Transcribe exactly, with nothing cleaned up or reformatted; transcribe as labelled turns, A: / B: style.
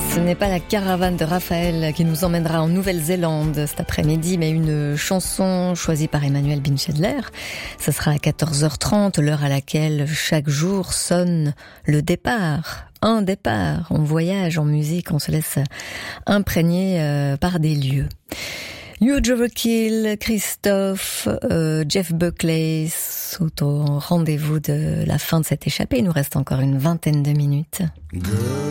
A: Ce n'est pas la caravane de Raphaël qui nous emmènera en Nouvelle-Zélande cet après-midi, mais une chanson choisie par Emmanuel Binchedler. Ce sera à quatorze heures trente, l'heure à laquelle chaque jour sonne le départ. Un départ, on voyage en musique, on se laisse imprégner euh, par des lieux. Huge Overkill, Christophe, euh, Jeff Buckley sont au rendez-vous de la fin de cette échappée. Il nous reste encore une vingtaine de minutes. Good.